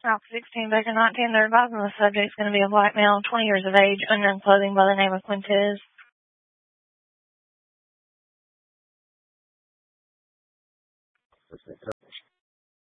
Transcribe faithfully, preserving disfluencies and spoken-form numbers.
South sixteen, Baker nineteen, they're advising the subject is going to be a black male, twenty years of age, unknown clothing by the name of Quintez.